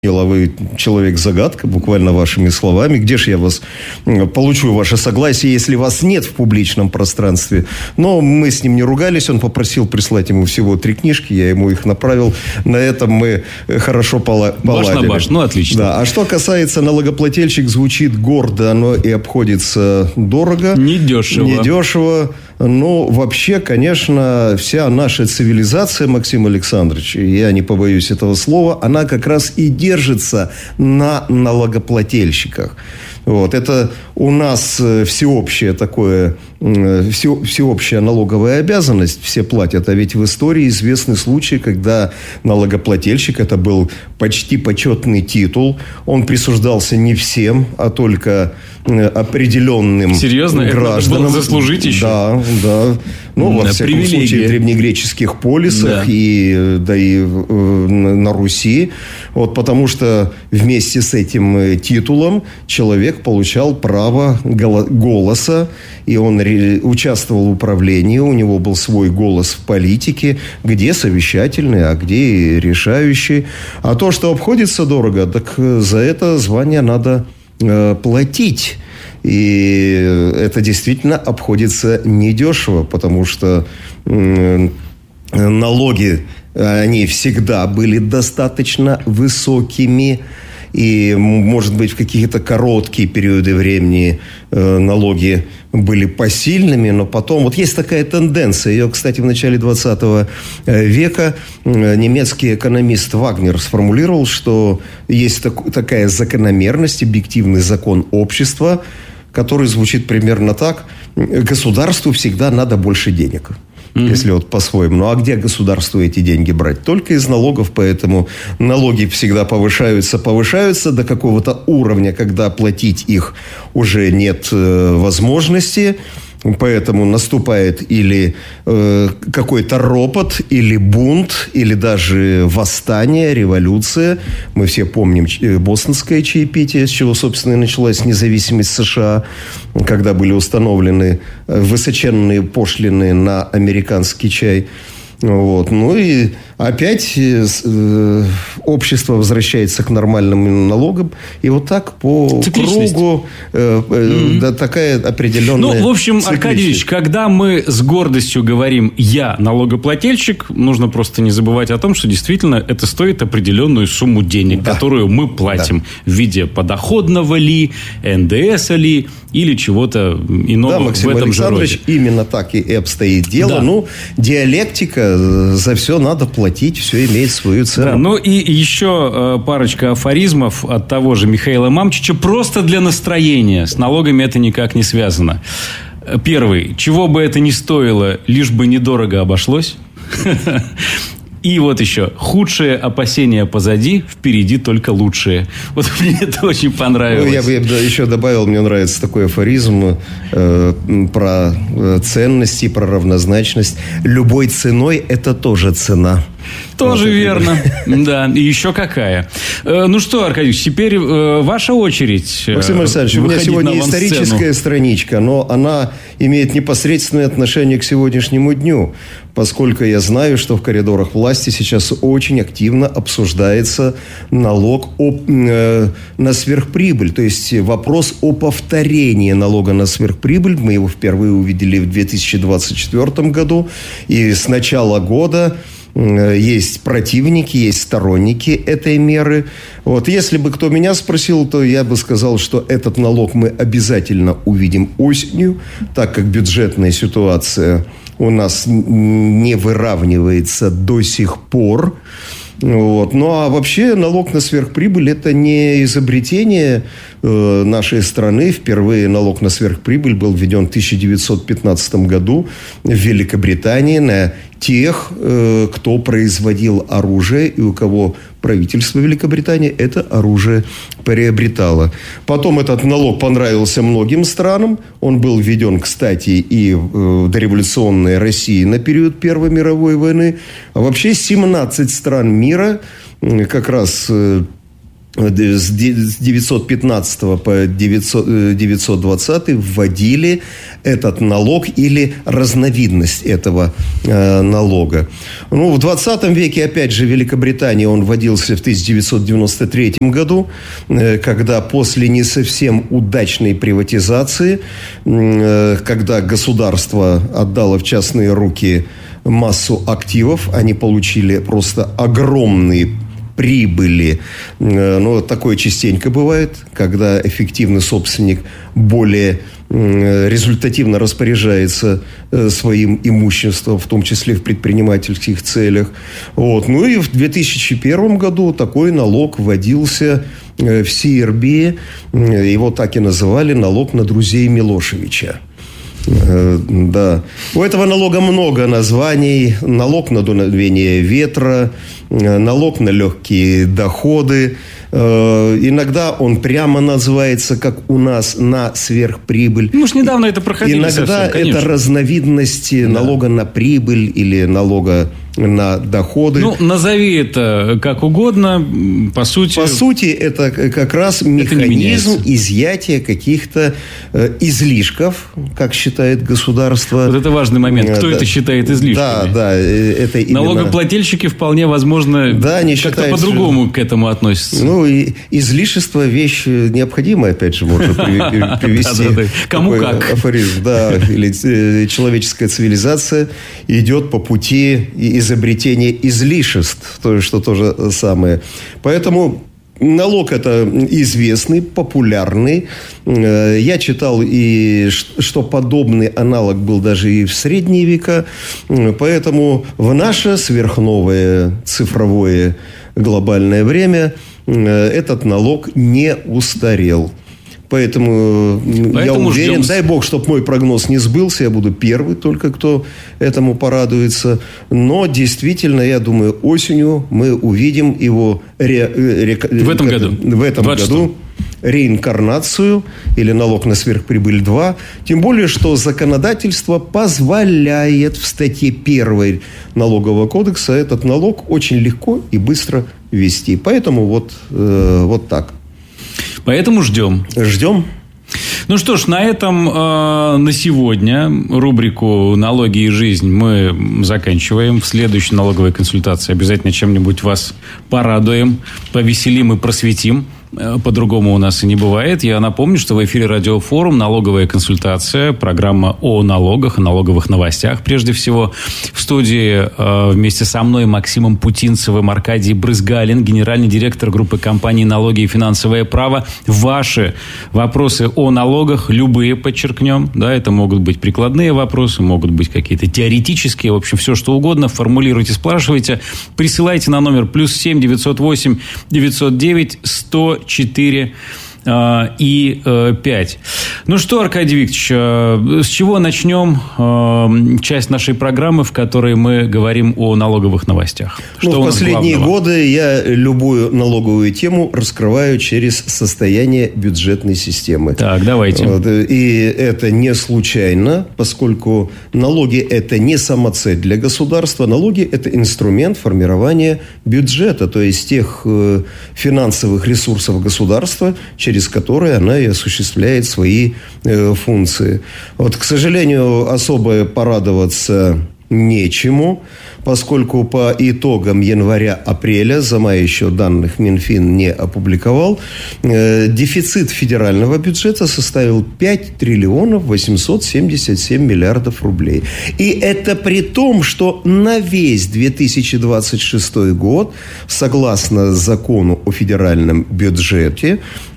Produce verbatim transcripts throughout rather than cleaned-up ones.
Вы человек-загадка, буквально вашими словами. Где же я вас получу ваше согласие, если вас нет в публичном пространстве? Но мы с ним не ругались. Он попросил прислать ему всего три книжки. Я ему их направил. На этом мы хорошо поладили. Баш на баш. Ну, отлично. Да. А что касается налогоплательщик, звучит гордо, но и обходится дорого. Недешево. Недешево. Ну, вообще, конечно, вся наша цивилизация, Максим Александрович, я не побоюсь этого слова, она как раз и держится на налогоплательщиках. Вот. Это у нас всеобщее такое, все, всеобщая налоговая обязанность, все платят. А ведь в истории известны случаи, когда налогоплательщик, это был почти почетный титул, он присуждался не всем, а только определенным Серьезно? гражданам. Это надо было заслужить еще? Да, да. Ну, во всяком привилегия. случае, в древнегреческих полисах, да. И, да и на Руси. Вот, потому что вместе с этим титулом человек получал право голоса, и он участвовал в управлении, у него был свой голос в политике, где совещательный, а где и решающий. А то, что обходится дорого, так за это звание надо э, платить. И это действительно обходится недешево, потому что э, налоги, они всегда были достаточно высокими. И, может быть, в какие-то короткие периоды времени э, налоги были посильными, но потом... Вот есть такая тенденция. Ее, кстати, в начале двадцатого века э, немецкий экономист Вагнер сформулировал, что есть так, такая закономерность, объективный закон общества, который звучит примерно так. Государству всегда надо больше денег. Mm-hmm. Если вот по-своему. Ну, а где государству эти деньги брать? Только из налогов, поэтому налоги всегда повышаются, повышаются до какого-то уровня, когда платить их уже нет э, возможности. Поэтому наступает или э, какой-то ропот, или бунт, или даже восстание, революция. Мы все помним бостонское чаепитие, с чего, собственно, и началась независимость США, когда были установлены высоченные пошлины на американский чай. Вот. Ну и опять э, общество возвращается к нормальным налогам. И вот так по кругу э, э, mm-hmm. да, такая определенная Ну, в общем, цикличность. Аркадьевич, когда мы с гордостью говорим «я налогоплательщик», нужно просто не забывать о том, что действительно это стоит определенную сумму денег, да. которую мы платим да. в виде подоходного ли, эн дэ эса ли или чего-то иного да, Максим в этом Александрович, же роде. Именно так и обстоит дело. Да. Ну, диалектика, за все надо платить, все имеет свою цену. Да, ну и еще э, парочка афоризмов от того же Михаила Мамчича, просто для настроения. С налогами это никак не связано. Первый. Чего бы это ни стоило, лишь бы недорого обошлось. И вот еще. Худшие опасения позади, впереди только лучшие. Вот мне это очень понравилось. Ну, я бы еще добавил, мне нравится такой афоризм э, про ценности, про равнозначность. Любой ценой это тоже цена. Тоже вот верно. Да, и еще какая. Ну что, Аркадьевич, теперь ваша очередь. Максим Александрович, у меня сегодня историческая страничка, но она имеет непосредственное отношение к сегодняшнему дню, поскольку я знаю, что в коридорах власти сейчас очень активно обсуждается налог о, э, на сверхприбыль. То есть вопрос о повторении налога на сверхприбыль. Мы его впервые увидели в две тысячи двадцать четвёртом году. И с начала года есть противники, есть сторонники этой меры. Вот. Если бы кто меня спросил, то я бы сказал, что этот налог мы обязательно увидим осенью, так как бюджетная ситуация у нас не выравнивается до сих пор. Вот. Ну, а вообще налог на сверхприбыль – это не изобретение э, нашей страны. Впервые налог на сверхприбыль был введен в тысяча девятьсот пятнадцатом году в Великобритании на тех, э, кто производил оружие и у кого правительство Великобритании это оружие приобретало. Потом этот налог понравился многим странам. Он был введен, кстати, и в дореволюционной России на период Первой мировой войны. А вообще семнадцать стран мира как раз с девятьсот пятнадцатого по девятьсот двадцатый вводили этот налог или разновидность этого э, налога. Ну, в двадцатом веке, опять же, в Великобритании он вводился в тысяча девятьсот девяносто третьем году, э, когда после не совсем удачной приватизации, э, когда государство отдало в частные руки массу активов, они получили просто огромные прибыли. Ну, такое частенько бывает, когда эффективный собственник более результативно распоряжается своим имуществом, в том числе в предпринимательских целях. Вот. Ну и в две тысячи первом году такой налог вводился в Сербии. Его так и называли налог на друзей Милошевича. Да. У этого налога много названий. Налог на дуновение ветра, налог на легкие доходы. Иногда он прямо называется, как у нас, на сверхприбыль. Мы же недавно это проходили. Иногда совсем, это разновидности да. налога на прибыль или налога на доходы. Ну, назови это как угодно. По сути, По сути это как раз механизм изъятия каких-то э, излишков, как считает государство. Вот это важный момент. Кто да. это считает излишками? Да, да. Это именно... Налогоплательщики вполне возможно да, как-то считают, по-другому что... к этому относятся. Ну, и излишество – вещь необходимая, опять же, можно привести. Кому как. Афоризм, да. Или человеческая цивилизация идет по пути изобретения излишеств, то, что то же самое. Поэтому налог это известный, популярный. Я читал, и что подобный аналог был даже и в средние века. Поэтому в наше сверхновое цифровое глобальное время этот налог не устарел. Поэтому, Поэтому я уверен, ждем. Дай бог, чтобы мой прогноз не сбылся, я буду первый только, кто этому порадуется. Но действительно, я думаю, осенью мы увидим его ре, ре, в этом как, году, в этом году реинкарнацию или налог на сверхприбыль два. Тем более, что законодательство позволяет в статье первой налогового кодекса этот налог очень легко и быстро ввести. Поэтому вот, э, вот так. Поэтому ждем. Ждем. Ну что ж, на этом э, на сегодня рубрику «Налоги и жизнь» мы заканчиваем. В следующей налоговой консультации обязательно чем-нибудь вас порадуем, повеселим и просветим. По-другому у нас и не бывает. Я напомню, что в эфире Радиофорум «Налоговая консультация», программа о налогах, о налоговых новостях прежде всего. В студии э, вместе со мной Максимом Путинцевым, Аркадий Брызгалин, генеральный директор группы компаний «Налоги и финансовое право». Ваши вопросы о налогах, любые, подчеркнем, да, это могут быть прикладные вопросы, могут быть какие-то теоретические, в общем, все что угодно, формулируйте, спрашивайте, присылайте на номер плюс семь девятьсот восемь девятьсот девять сто четыре и пять. Ну что, Аркадий Викторович, с чего начнем часть нашей программы, в которой мы говорим о налоговых новостях? Что ну, в последние главного? годы я любую налоговую тему раскрываю через состояние бюджетной системы. Так, давайте. Вот, и это не случайно, поскольку налоги – это не самоцель для государства. Налоги – это инструмент формирования бюджета, то есть тех финансовых ресурсов государства, через через которые она и осуществляет свои э, функции. Вот, к сожалению, особо порадоваться нечему, поскольку по итогам января-апреля, за май еще данных Минфин не опубликовал, э, дефицит федерального бюджета составил пять триллионов восемьсот семьдесят семь миллиардов рублей. И это при том, что на весь две тысячи двадцать шестой год, согласно закону о федеральном бюджете,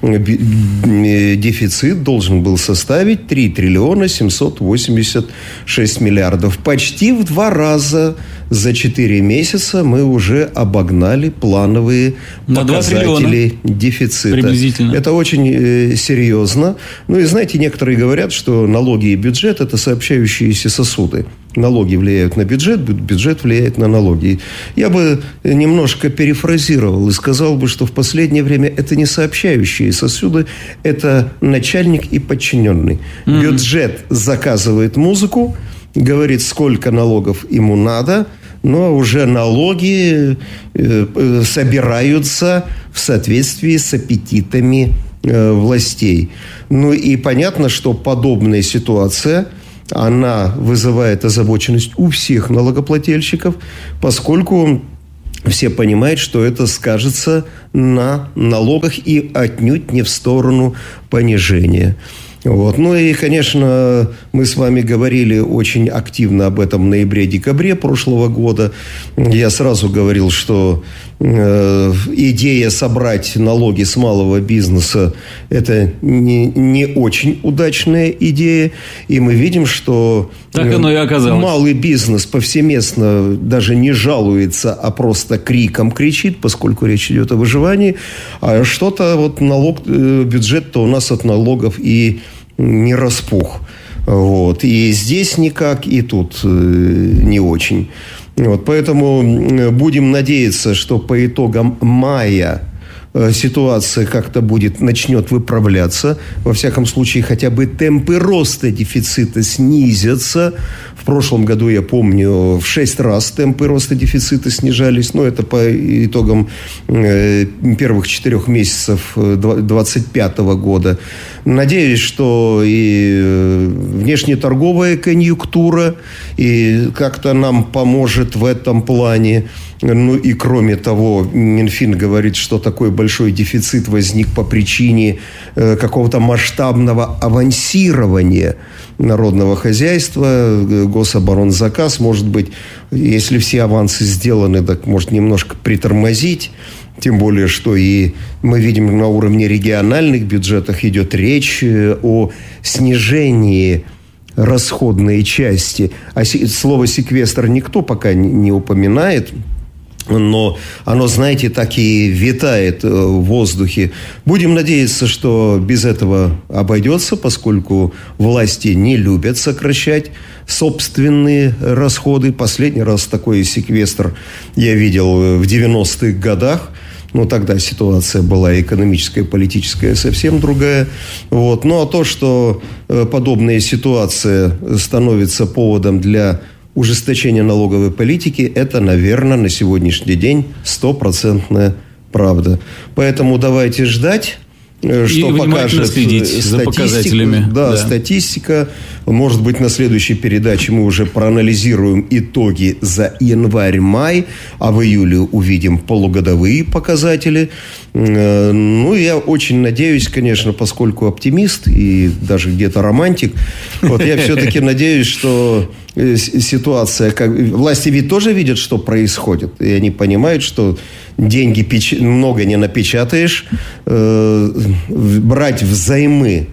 дефицит должен был составить три триллиона семьсот восемьдесят шесть миллиардов. Почти в два раза за четыре месяца мы уже обогнали плановые на показатели дефицита. Приблизительно. Это очень э, серьезно. Ну и знаете, некоторые говорят, что налоги и бюджет – это сообщающиеся сосуды. Налоги влияют на бюджет, бюджет влияет на налоги. Я бы немножко перефразировал и сказал бы, что в последнее время это не сообщающие сосуды, это начальник и подчиненный. Mm-hmm. Бюджет заказывает музыку, говорит, сколько налогов ему надо, но уже налоги э, собираются в соответствии с аппетитами э, властей. Ну и понятно, что подобная ситуация, она вызывает озабоченность у всех налогоплательщиков, поскольку все понимают, что это скажется на налогах и отнюдь не в сторону понижения. Вот. Ну и, конечно, мы с вами говорили очень активно об этом в ноябре-декабре прошлого года. Я сразу говорил, что э, идея собрать налоги с малого бизнеса – это не, не очень удачная идея. И мы видим, что так оно и оказалось. Малый бизнес повсеместно даже не жалуется, а просто криком кричит, поскольку речь идет о выживании. А что-то вот налог, бюджет-то у нас от налогов и не распух. Вот. И здесь никак, и тут э, не очень. Вот. Поэтому будем надеяться, что по итогам мая э, ситуация как-то будет, начнет выправляться. Во всяком случае, хотя бы темпы роста дефицита снизятся. В прошлом году, я помню, в шесть раз темпы роста дефицита снижались. Но это по итогам э, первых четырех месяцев двадцать пятого года. Надеюсь, что и внешнеторговая конъюнктура и как-то нам поможет в этом плане. Ну и кроме того, Минфин говорит, что такой большой дефицит возник по причине э, какого-то масштабного авансирования народного хозяйства. Гособоронзаказ, может быть, если все авансы сделаны, так может немножко притормозить. Тем более, что и мы видим на уровне региональных бюджетов идет речь о снижении расходной части. А слово «секвестр» никто пока не упоминает. Но оно, знаете, так и витает в воздухе. Будем надеяться, что без этого обойдется, поскольку власти не любят сокращать собственные расходы. Последний раз такой секвестр я видел в девяностых годах. Ну, тогда ситуация была экономическая, политическая совсем другая. Вот. Ну, а то, что подобная ситуация становится поводом для ужесточения налоговой политики, это, наверное, на сегодняшний день стопроцентная правда. Поэтому давайте ждать, что и покажет за показателями. Да, да, статистика. Может быть, на следующей передаче мы уже проанализируем итоги за январь-май, а в июле увидим полугодовые показатели. Ну, я очень надеюсь, конечно, поскольку оптимист и даже где-то романтик, вот я все-таки надеюсь, что ситуация, как власти ведь тоже видят, что происходит, и они понимают, что деньги печ... много не напечатаешь, э, брать взаймы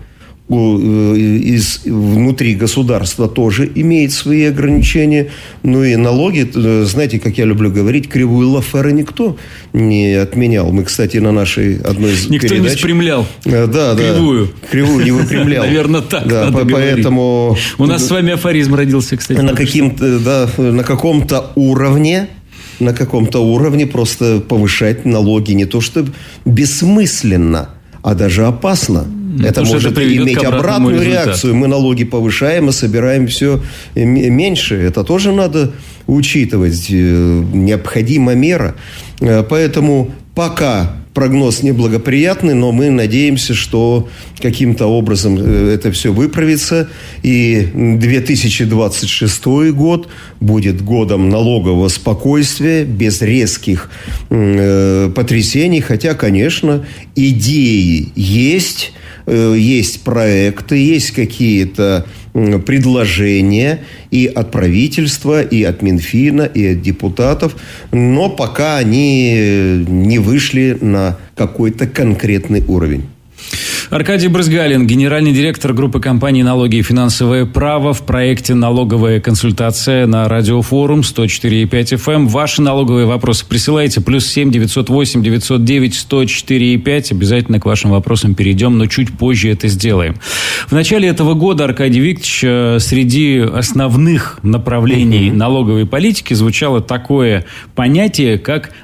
из, внутри государства тоже имеет свои ограничения. Ну и налоги, знаете, как я люблю говорить, кривую Лафера никто не отменял. Мы, кстати, на нашей одной из никто передач... не спрямлял да, кривую. Да, кривую не выпрямлял. Наверное, так да, надо поэтому... говорить. У нас с вами афоризм родился, кстати. На, каким-то, да, на каком-то уровне на каком-то уровне просто повышать налоги не то что бессмысленно, а даже опасно. Ну, это может это иметь обратную результату. Реакцию. Мы налоги повышаем, мы собираем все меньше. Это тоже надо учитывать. Необходима мера. Поэтому пока прогноз неблагоприятный, но мы надеемся, что каким-то образом это все выправится. И две тысячи двадцать шестой год будет годом налогового спокойствия, без резких э, потрясений. Хотя, конечно, идеи есть, э, есть проекты, есть какие-то предложения и от правительства, и от Минфина, и от депутатов, но пока они не вышли на какой-то конкретный уровень. Аркадий Брызгалин, генеральный директор группы компаний «Налоги и финансовое право» в проекте «Налоговая консультация» на Радиофорум сто четыре и пять эф эм. Ваши налоговые вопросы присылайте. Плюс семь девятьсот восемь девятьсот девять сто четыре и пять. Обязательно к вашим вопросам перейдем, но чуть позже это сделаем. В начале этого года, Аркадий Викторович, среди основных направлений налоговой политики звучало такое понятие, как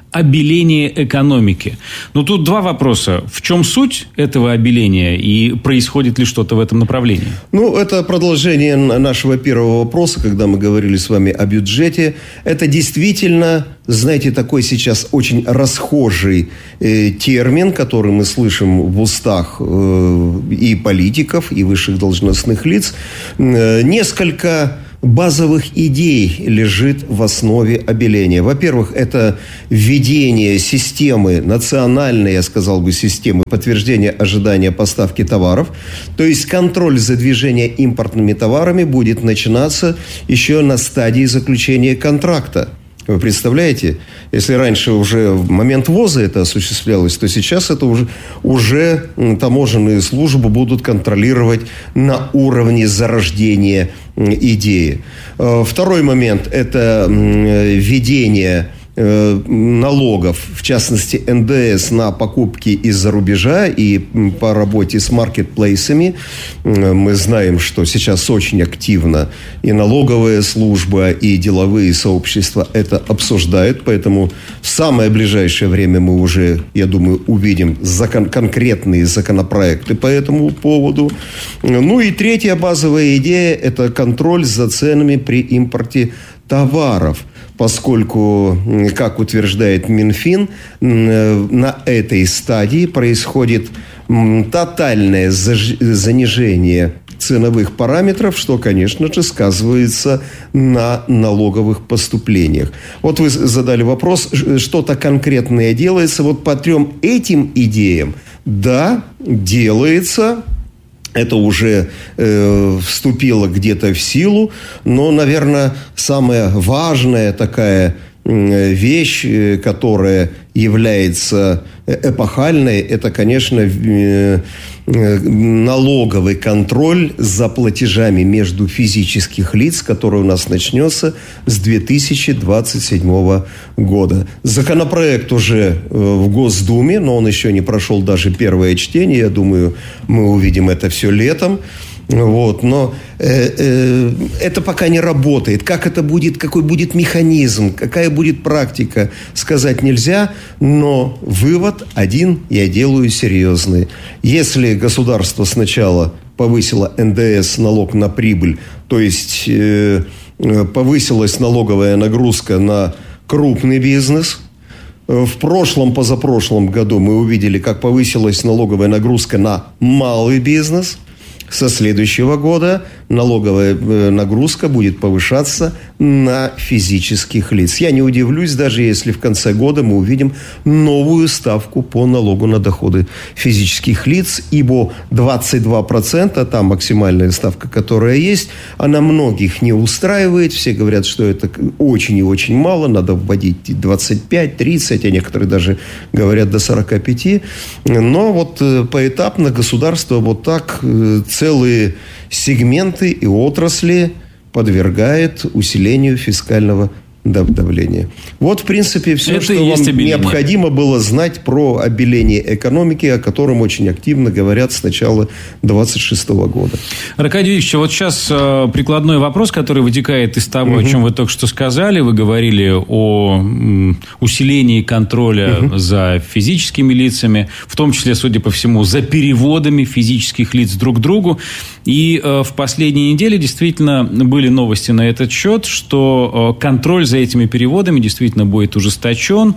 обеление экономики. Но тут два вопроса. В чем суть этого обеления и происходит ли что-то в этом направлении? Ну, это продолжение нашего первого вопроса, когда мы говорили с вами о бюджете. Это действительно, знаете, такой сейчас очень расхожий э, термин, который мы слышим в устах э, и политиков, и высших должностных лиц. Э, несколько базовых идей лежит в основе обеления. Во-первых, это введение системы, национальной, я сказал бы, системы подтверждения ожидания поставки товаров. То есть контроль за движением импортными товарами будет начинаться еще на стадии заключения контракта. Вы представляете, если раньше уже в момент ввоза это осуществлялось, то сейчас это уже, уже таможенные службы будут контролировать на уровне зарождения идеи. Второй момент – это введение налогов, в частности, эн дэ эс на покупки из-за рубежа и по работе с маркетплейсами. Мы знаем, что сейчас очень активно и налоговая служба, и деловые сообщества это обсуждают, поэтому в самое ближайшее время мы уже, я думаю, увидим закон, конкретные законопроекты по этому поводу. Ну и третья базовая идея – это контроль за ценами при импорте товаров. Поскольку, как утверждает Минфин, на этой стадии происходит тотальное занижение ценовых параметров, что, конечно же, сказывается на налоговых поступлениях. Вот вы задали вопрос, что-то конкретное делается. Вот по трем этим идеям, да, делается. Это уже э, вступило где-то в силу, но, наверное, самая важная такая э, вещь, э, которая является эпохальной, это, конечно, э, э, налоговый контроль за платежами между физических лиц, который у нас начнется с две тысячи двадцать седьмого года. Законопроект уже э, в Госдуме, но он еще не прошел даже первое чтение. Я думаю, мы увидим это все летом. Вот, но э, э, это пока не работает. Как это будет, какой будет механизм, какая будет практика, сказать нельзя. Но вывод один я делаю серьезный. Если государство сначала повысило эн дэ эс, налог на прибыль, то есть э, повысилась налоговая нагрузка на крупный бизнес. В прошлом, позапрошлом году мы увидели, как повысилась налоговая нагрузка на малый бизнес. Со следующего года налоговая нагрузка будет повышаться на физических лиц. Я не удивлюсь, даже если в конце года мы увидим новую ставку по налогу на доходы физических лиц, ибо двадцать два процента, та максимальная ставка, которая есть, она многих не устраивает. Все говорят, что это очень и очень мало, надо вводить двадцать пять, тридцать, а некоторые даже говорят до сорок пять. Но вот поэтапно государство вот так целые сегменты и отрасли подвергает усилению фискального давления. Вот, в принципе, все, это что вам обеление. Необходимо было знать про обеление экономики, о котором очень активно говорят с начала двадцать шестого года. Аркадий Викторович, вот сейчас э, прикладной вопрос, который вытекает из того, угу. о чем вы только что сказали. Вы говорили о м, усилении контроля угу. за физическими лицами, в том числе, судя по всему, за переводами физических лиц друг к другу. И э, в последние недели действительно были новости на этот счет, что э, контроль за этими переводами действительно будет ужесточен,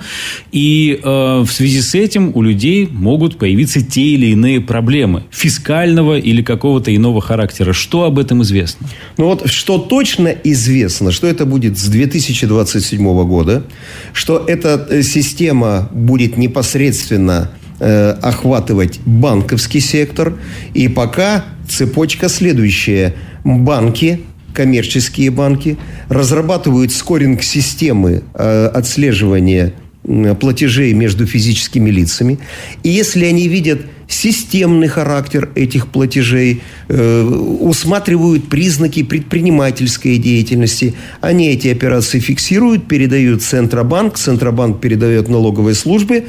и э, в связи с этим у людей могут появиться те или иные проблемы фискального или какого-то иного характера. Что об этом известно? Ну вот, что точно известно, что это будет с две тысячи двадцать седьмого года, что эта система будет непосредственно э, охватывать банковский сектор, и пока цепочка следующая. Банки, коммерческие банки разрабатывают скоринг-системы э, отслеживания э, платежей между физическими лицами. И если они видят системный характер этих платежей, э, усматривают признаки предпринимательской деятельности, они эти операции фиксируют, передают в Центробанк, Центробанк передает налоговой службе,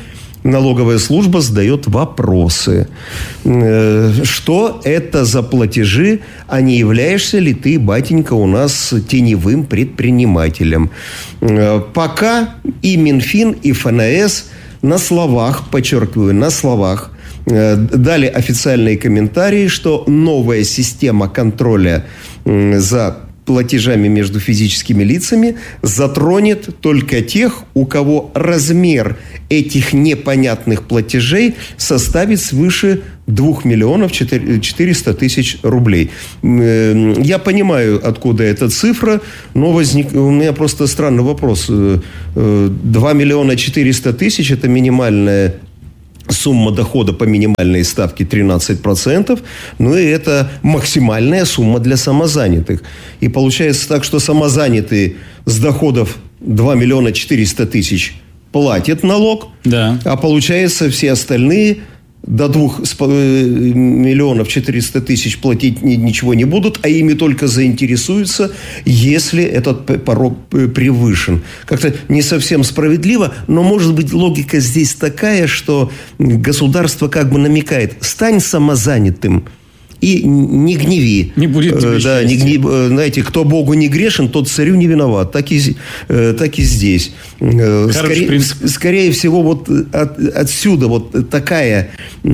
налоговая служба задает вопросы. Что это за платежи, а не являешься ли ты, батенька, у нас теневым предпринимателем? Пока и Минфин, и эф эн эс на словах, подчеркиваю, на словах, дали официальные комментарии, что новая система контроля за платежами между физическими лицами затронет только тех, у кого размер этих непонятных платежей составит свыше двух миллионов четырёхсот тысяч рублей. Я понимаю, откуда эта цифра, но возник... у меня просто странный вопрос. два миллиона четыреста тысяч – это минимальная сумма дохода по минимальной ставке тринадцать процентов, ну и это максимальная сумма для самозанятых. И получается так, что самозанятые с доходов два миллиона четыреста тысяч платят налог, да. А получается все остальные до двух миллионов четыреста тысяч платить ничего не будут, а ими только заинтересуются, если этот порог превышен. Как-то не совсем справедливо, но, может быть, логика здесь такая, что государство как бы намекает: стань самозанятым и не гневи. Не будет тебе да, не гнев, знаете, кто Богу не грешен, тот царю не виноват. Так и, так и здесь. Скорее, скорее всего, вот от, отсюда вот такая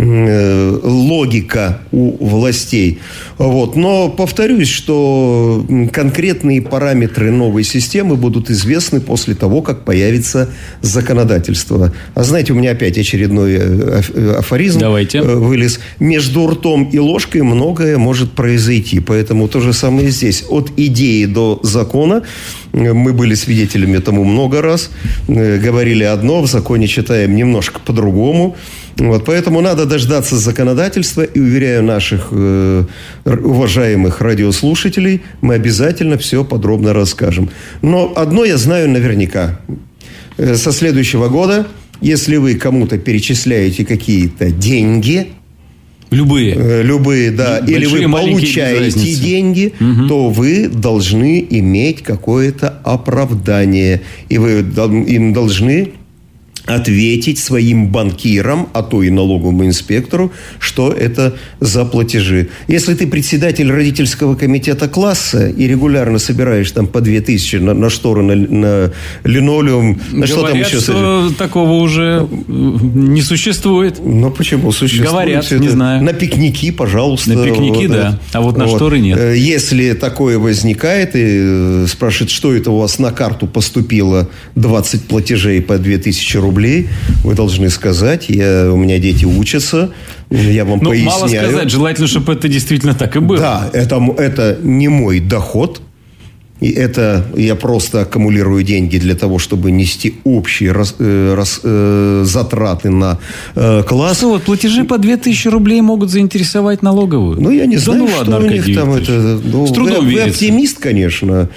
логика у властей. Вот. Но повторюсь, что конкретные параметры новой системы будут известны после того, как появится законодательство. А знаете, у меня опять очередной афоризм Давайте. вылез. Между ртом и ложкой многое может произойти. Поэтому то же самое здесь. От идеи до закона. Мы были свидетелями тому много раз. Говорили одно, в законе читаем немножко по-другому. Вот, поэтому надо дождаться законодательства. И, уверяю наших э, уважаемых радиослушателей, мы обязательно все подробно расскажем. Но одно я знаю наверняка. Со следующего года, если вы кому-то перечисляете какие-то деньги... Любые. Любые, да. Большие, или вы получаете деньги, угу. то вы должны иметь какое-то оправдание. И вы им должны ответить своим банкирам, а то и налоговому инспектору, что это за платежи. Если ты председатель родительского комитета класса и регулярно собираешь там по две тысячи на, на шторы, на, на линолеум, на Говорят, что там еще? Что такого уже не существует. Ну, почему существует? Говорят, не знаю. На пикники, пожалуйста. На пикники, вот, да. А вот на вот. шторы нет. Если такое возникает, и спрашивают, что это у вас на карту поступило двадцать платежей по две тысячи рублей, вы должны сказать: я, у меня дети учатся, я вам ну, поясняю. Мало сказать, желательно, чтобы это действительно так и было. Да, это, это не мой доход. И это я просто аккумулирую деньги для того, чтобы нести общие рас, э, рас, э, затраты на э, класс. Что, вот платежи по две тысячи рублей могут заинтересовать налоговую? Ну, я не да знаю, ну, что ладно, у них там это... Ну, С трудом вы, верится. Вы оптимист, конечно.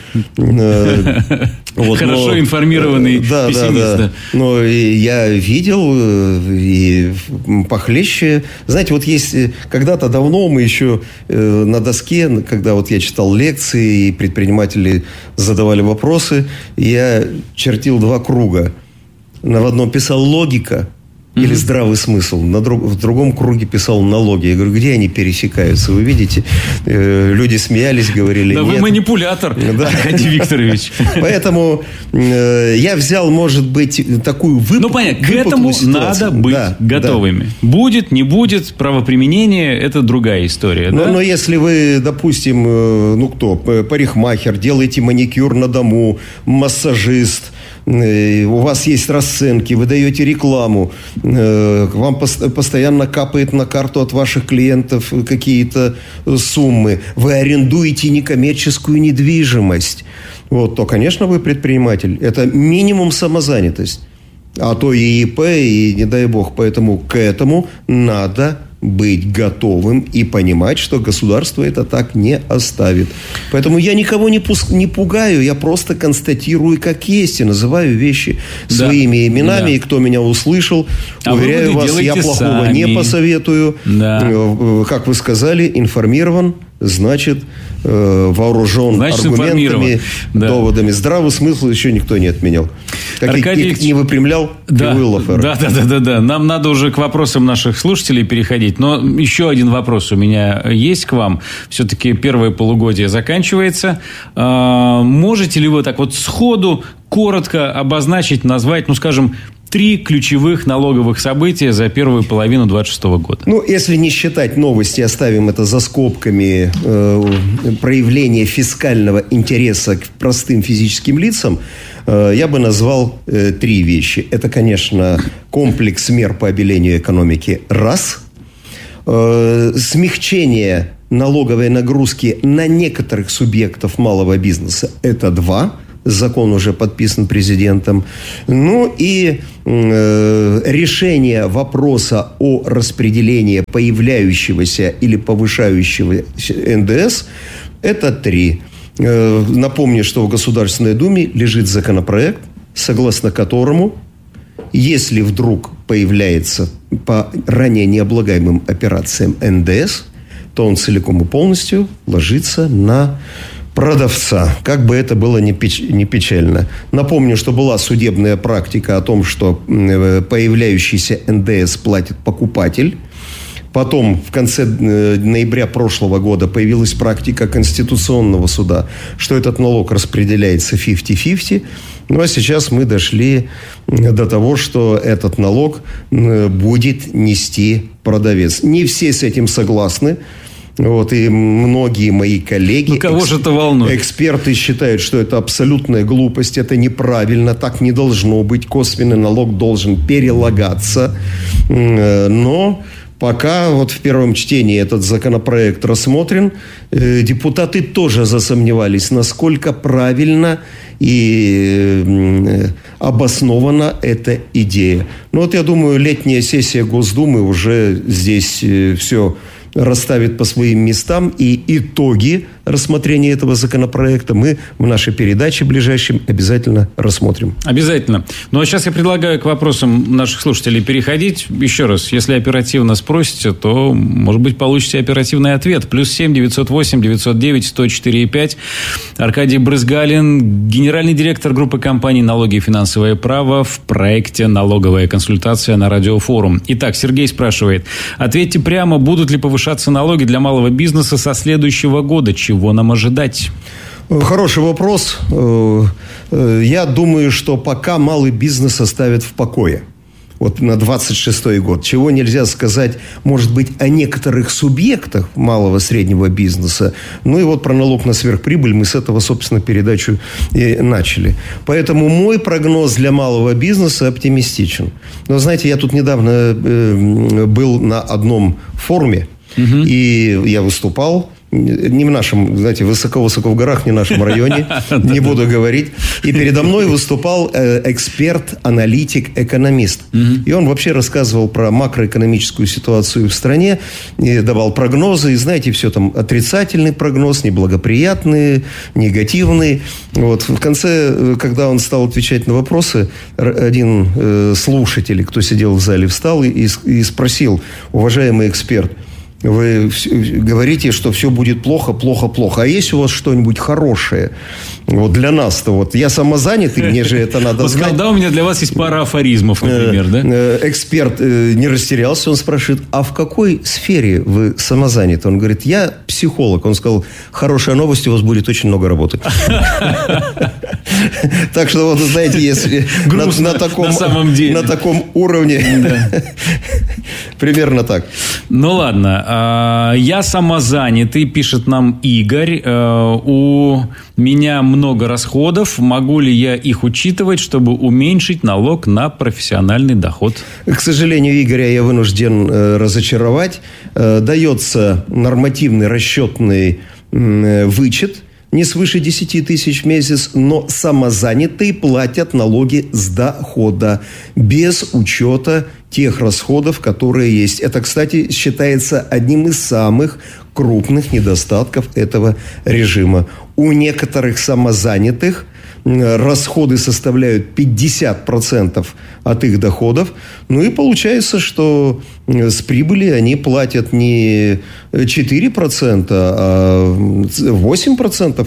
Вот, Хорошо но, информированный да, пессимист. Да, да. Но я видел и похлеще. Знаете, вот есть... Когда-то давно мы еще на доске, когда вот я читал лекции, и предприниматели задавали вопросы, я чертил два круга. На одном писал логика mm-hmm. или здравый смысл, на друг, в другом круге писал налоги. Я говорю, где они пересекаются? Вы видите, э, люди смеялись, говорили, да нет. Вы манипулятор, да. Аркадий Викторович. Поэтому э, я взял, может быть, такую выпуклую... Ну, понятно, к этому надо быть да, готовыми. Да. Будет, не будет, правоприменение – это другая история. Но, да? но если вы, допустим, э, ну кто, парикмахер, делаете маникюр на дому, массажист, э, у вас есть расценки, вы даете рекламу, э, вам пос- постоянно капает на карту от ваших клиентов какие-то суммы, вы арендуете некоммерческую недвижимость, вот, то, конечно, вы предприниматель. Это минимум самозанятость. А то и ИП, и не дай бог. Поэтому к этому надо быть готовым и понимать, что государство это так не оставит. Поэтому я никого не, пуск... не пугаю, я просто констатирую как есть и называю вещи да. своими именами. Да. И кто меня услышал, а уверяю вас, я плохого сами. не посоветую. Да. Как вы сказали, информирован, значит, вооружен значит, аргументами, да. доводами. Здравый смысл еще никто не отменял. Аркадий не выпрямлял да, да, да, да, да, да. Нам надо уже к вопросам наших слушателей переходить. Но еще один вопрос у меня есть к вам. Все-таки первое полугодие заканчивается. Можете ли вы так вот сходу коротко обозначить, назвать, ну, скажем, три ключевых налоговых события за первую половину две тысячи двадцать шестого года? Ну, если не считать новости, оставим это за скобками, э, проявление фискального интереса к простым физическим лицам, э, я бы назвал э, три вещи. Это, конечно, комплекс мер по обелению экономики. Раз. Э, смягчение налоговой нагрузки на некоторых субъектов малого бизнеса. Это два. Закон уже подписан президентом. Ну и э, решение вопроса о распределении появляющегося или повышающегося эн дэ эс – это три. Э, напомню, что в Государственной Думе лежит законопроект, согласно которому, если вдруг появляется по ранее необлагаемым операциям эн дэ эс, то он целиком и полностью ложится на продавца, как бы это было не печально. Напомню, что была судебная практика о том, что появляющийся эн дэ эс платит покупатель. Потом, в конце ноября прошлого года, появилась практика Конституционного суда, что этот налог распределяется пятьдесят на пятьдесят. Ну, а сейчас мы дошли до того, что этот налог будет нести продавец. Не все с этим согласны. Вот, и многие мои коллеги, ну, кого же это волнует? Эксперты считают, что это абсолютная глупость, это неправильно, так не должно быть. Косвенный налог должен перелагаться. Но пока вот в первом чтении этот законопроект рассмотрен, депутаты тоже засомневались, насколько правильно и обоснована эта идея. Ну вот я думаю, летняя сессия Госдумы уже здесь все расставит по своим местам, и итоги рассмотрения этого законопроекта мы в нашей передаче ближайшем обязательно рассмотрим. Обязательно. Ну, а сейчас я предлагаю к вопросам наших слушателей переходить. Еще раз, если оперативно спросите, то, может быть, получите оперативный ответ. Плюс семь девятьсот восемь девятьсот девять сто четыре пять. Аркадий Брызгалин, генеральный директор группы компаний «Налоги и финансовое право» в проекте «Налоговая консультация» на Радиофорум. Итак, Сергей спрашивает. Ответьте прямо, будут ли повышаться налоги для малого бизнеса со следующего года? Чего нам ожидать? Хороший вопрос. Я думаю, что пока малый бизнес оставят в покое. Вот на двадцать шестой год. Чего нельзя сказать, может быть, о некоторых субъектах малого среднего бизнеса. Ну и вот про налог на сверхприбыль мы с этого, собственно, передачу и начали. Поэтому мой прогноз для малого бизнеса оптимистичен. Но, знаете, я тут недавно был на одном форуме, угу. и я выступал. Не в нашем, знаете, высоко-высоко в горах, не в нашем районе, не буду говорить. И передо мной выступал эксперт, аналитик, экономист. И он вообще рассказывал про макроэкономическую ситуацию в стране, и давал прогнозы. И знаете, все там отрицательный прогноз, неблагоприятный, негативный. Вот. В конце, когда он стал отвечать на вопросы, один слушатель, кто сидел в зале, встал и, и спросил: уважаемый эксперт, вы говорите, что все будет плохо, плохо, плохо. А есть у вас что-нибудь хорошее? Вот для нас-то вот. Я самозанятый, мне же это надо знать. Вот когда у меня для вас есть пара афоризмов, например, да? Эксперт не растерялся, он спрашивает: а в какой сфере вы самозаняты? Он говорит: я психолог. Он сказал: хорошая новость, у вас будет очень много работы. Так что, вот, знаете, если на таком уровне, примерно так. Ну, ладно. Я самозанятый, пишет нам Игорь. У меня много расходов. Могу ли я их учитывать, чтобы уменьшить налог на профессиональный доход? К сожалению, Игоря я вынужден разочаровать. Дается нормативный расчетный вычет не свыше десять тысяч в месяц, но самозанятые платят налоги с дохода без учета тех расходов, которые есть. Это, кстати, считается одним из самых крупных недостатков этого режима. У некоторых самозанятых расходы составляют пятьдесят процентов от их доходов. Ну и получается, что с прибыли они платят не четыре процента, а восемь процентов.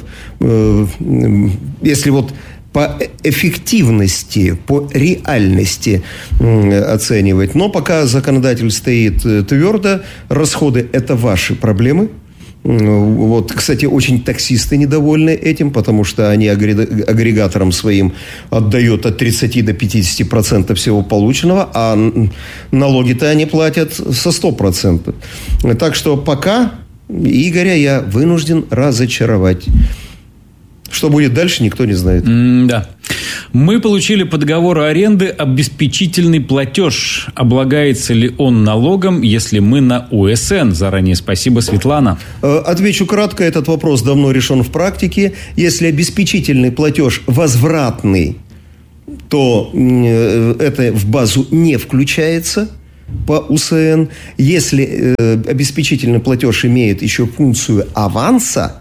Если вот по эффективности, по реальности оценивать. Но пока законодатель стоит твердо, расходы – это ваши проблемы. Вот, кстати, очень таксисты недовольны этим, потому что они агрегаторам своим отдают от тридцати до пятидесяти процентов всего полученного, а налоги-то они платят со ста процентов. Так что пока Игоря я вынужден разочаровать. Что будет дальше, никто не знает. Mm, да. Мы получили по договору аренды обеспечительный платеж. Облагается ли он налогом, если мы на У Эс Эн? Заранее спасибо, Светлана. Отвечу кратко. Этот вопрос давно решен в практике. Если обеспечительный платеж возвратный, то это в базу не включается по У Эс Эн. Если обеспечительный платеж имеет еще функцию аванса,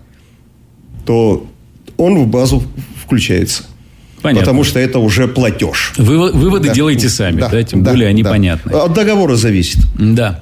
то он в базу включается. Понятно. Потому что это уже платеж. Вы, выводы да. делаете сами, да, да тем да, более они да. понятны. От договора зависит. Да.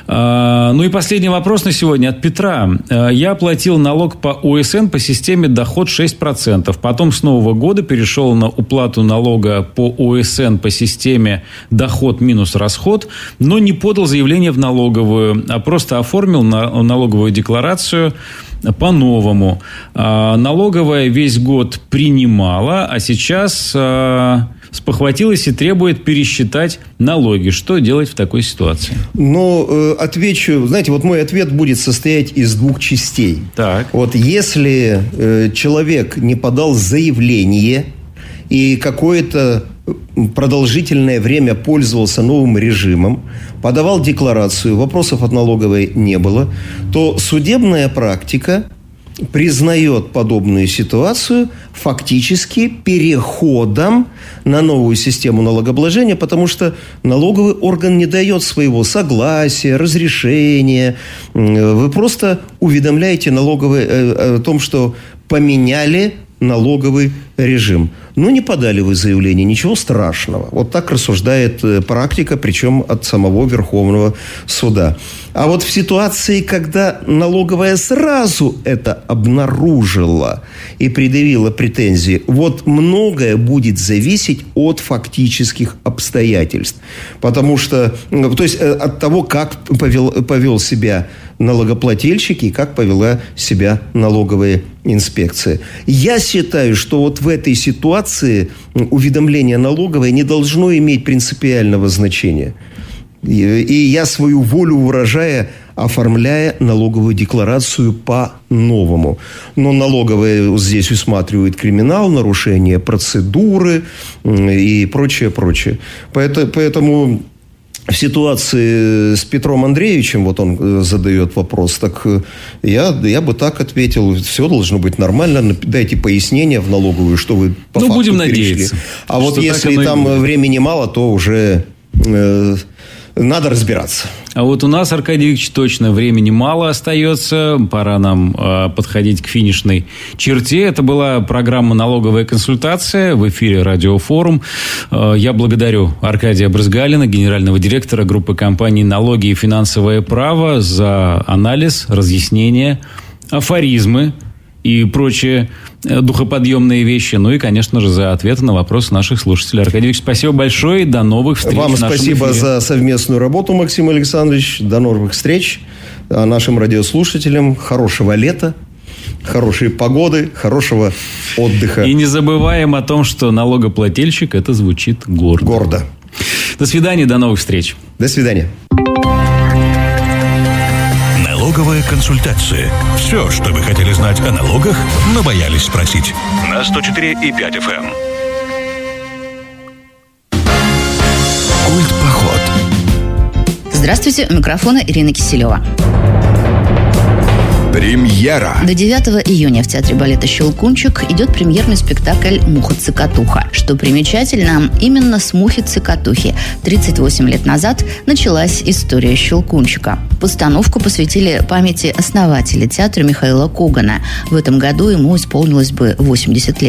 А, ну и последний вопрос на сегодня от Петра. Я платил налог по У Эс Эн по системе доход шесть процентов. Потом с Нового года перешел на уплату налога по У Эс Эн по системе доход минус расход, но не подал заявление в налоговую, а просто оформил на налоговую декларацию по-новому. Налоговая весь год принимала, а сейчас спохватилась и требует пересчитать налоги. Что делать в такой ситуации? Ну, отвечу. Знаете, вот мой ответ будет состоять из двух частей. Так. Вот если человек не подал заявление и какое-то продолжительное время пользовался новым режимом, подавал декларацию, вопросов от налоговой не было, то судебная практика признает подобную ситуацию фактически переходом на новую систему налогообложения, потому что налоговый орган не дает своего согласия, разрешения. Вы просто уведомляете налоговый о том, что поменяли налоговый режим. Ну, не подали вы заявление, ничего страшного. Вот так рассуждает практика, причем от самого Верховного суда. А вот в ситуации, когда налоговая сразу это обнаружила и предъявила претензии, вот многое будет зависеть от фактических обстоятельств. Потому что, то есть от того, как повел, повел себя налогоплательщик и как повела себя налоговая инспекция. Я считаю, что вот в этой ситуации уведомление налоговой не должно иметь принципиального значения. И я свою волю выражая, оформляя налоговую декларацию по-новому. Но налоговая здесь усматривает криминал, нарушение процедуры и прочее, прочее. Поэтому в ситуации с Петром Андреевичем, вот он задает вопрос, так я, я бы так ответил, все должно быть нормально, дайте пояснение в налоговую, что вы по ну, факту будем перешли. Надеяться. А вот если там времени мало, то уже э, надо разбираться. А вот у нас, Аркадий Викторович, точно времени мало остается. Пора нам э, подходить к финишной черте. Это была программа «Налоговая консультация» в эфире «Радиофорум». Э, я благодарю Аркадия Брызгалина, генерального директора группы компаний «Налоги и финансовое право», за анализ, разъяснение, афоризмы и прочие духоподъемные вещи. Ну и, конечно же, за ответы на вопросы наших слушателей. Аркадий Викторович, спасибо большое. До новых встреч. Вам в нашем спасибо эфире. За совместную работу, Максим Александрович. До новых встреч. А нашим радиослушателям хорошего лета, хорошей погоды, хорошего отдыха. И не забываем о том, что налогоплательщик — это звучит гордо. Гордо. До свидания, до новых встреч. До свидания. Налоговая консультация. Все, что вы хотели знать о налогах, но боялись спросить. На сто четыре и пять эф эм. Культпоход. Здравствуйте, у микрофона Ирина Киселева. Премьера. До девятого июня в театре балета «Щелкунчик» идет премьерный спектакль «Муха-цикатуха». Что примечательно, именно с мухи-цикатухи тридцать восемь лет назад началась история «Щелкунчика». Постановку посвятили памяти основателя театра Михаила Когана. В этом году ему исполнилось бы восемьдесят лет.